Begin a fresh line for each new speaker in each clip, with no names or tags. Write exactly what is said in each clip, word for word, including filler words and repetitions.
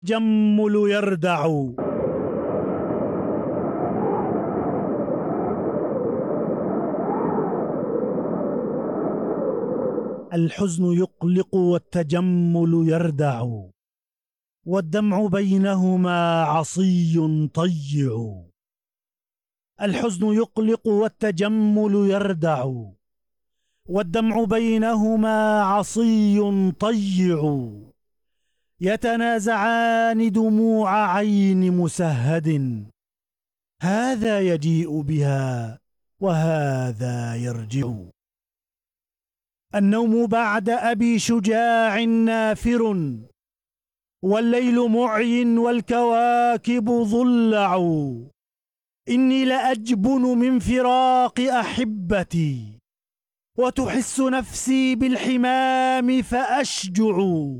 التجمل يردع. الحزن يقلق والتجمل يردع، والدمع بينهما عصي طيع. الحزن يقلق والتجمل يردع، والدمع بينهما عصي طيع. يتنازعان دموع عين مسهد، هذا يجيء بها وهذا يرجع. النوم بعد أبي شجاع نافر، والليل معي والكواكب ضلع. إني لأجبن من فراق أحبتي، وتحس نفسي بالحمام فأشجع.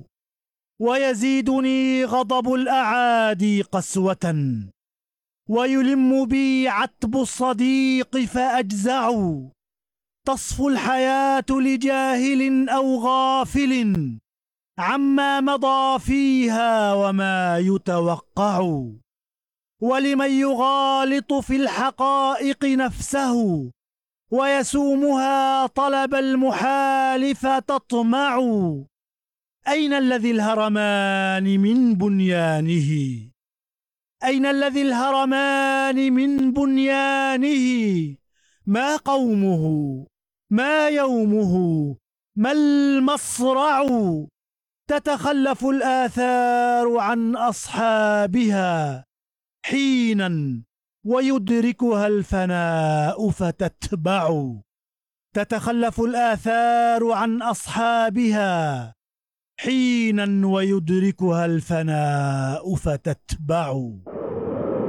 ويزيدني غضب الأعادي قسوة، ويلم بي عتب الصديق فأجزع. تصفو الحياة لجاهل أو غافل عما مضى فيها وما يتوقع. ولمن يغالط في الحقائق نفسه، ويسومها طلب المحال فتطمع. أين الذي الهرمان من بنيانه؟ أين الذي الهرمان من بنيانه؟ ما قومه؟ ما يومه؟ ما المصرع؟ تتخلف الآثار عن أصحابها حينا، ويدركها الفناء فتتبع. تتخلف الآثار عن أصحابها حينا، ويدركها الفناء فتتبع.